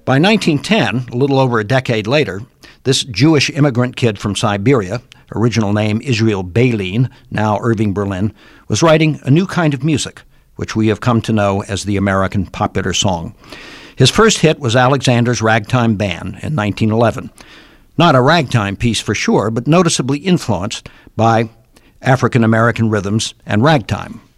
By 1910, a little over a decade later, this Jewish immigrant kid from Siberia, original name Israel Baleen, now Irving Berlin, was writing a new kind of music, which we have come to know as the American popular song. His first hit was Alexander's Ragtime Band in 1911. Not a ragtime piece for sure, but noticeably influenced by African American rhythms and ragtime.